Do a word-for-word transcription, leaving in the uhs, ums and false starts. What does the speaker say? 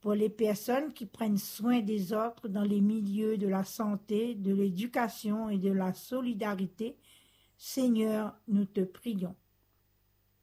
pour les personnes qui prennent soin des autres dans les milieux de la santé, de l'éducation et de la solidarité. Seigneur, nous te prions.